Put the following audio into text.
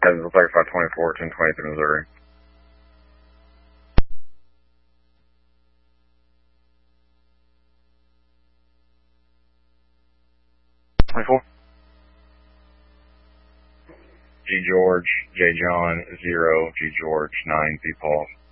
looks like 524, 1023 Missouri. 24. G George, J John, 0, G George, 9, P Paul.